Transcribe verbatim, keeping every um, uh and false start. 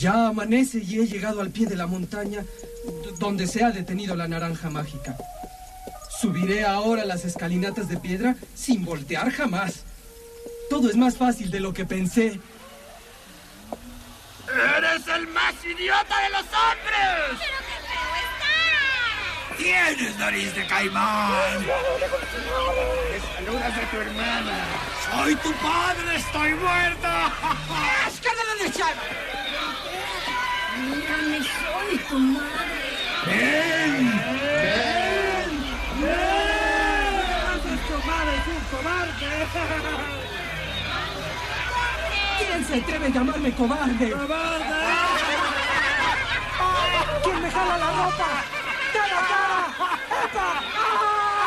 Ya amanece y he llegado al pie de la montaña donde se ha detenido la naranja mágica. Subiré ahora las escalinatas de piedra sin voltear jamás. Todo es más fácil de lo que pensé. ¡Eres el más idiota de los hombres! ¡Pero qué feo está! ¡Tienes nariz de caimán! ¡Me saludas a tu hermana! ¡Soy tu padre! ¡Estoy muerta! ¡Escala derecha! Mírame, soy tu madre. ¡Ven! ¡Ven! ¡Ven! ¡Tu madre es un cobarde! ¿Quién se atreve a llamarme cobarde? ¡Cobarde! ¿Quién me jala la ropa? ¡Dale acá! ¡Epa! ¡Ah!